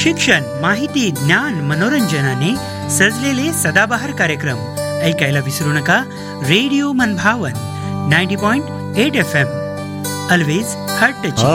शिक्षण, माहिती, ज्ञान, मनोरंजनाने सजलेले सदाबहार कार्यक्रम ऐकायला विसरू नका. रेडिओ मनभावन 90.8 FM. Always heart touching.